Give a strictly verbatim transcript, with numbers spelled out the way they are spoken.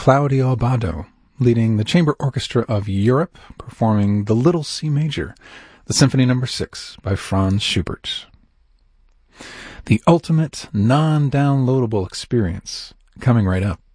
Claudio Abbado, leading the Chamber Orchestra of Europe, performing the Little C Major, the Symphony Number six by Franz Schubert. The ultimate non-downloadable experience, coming right up.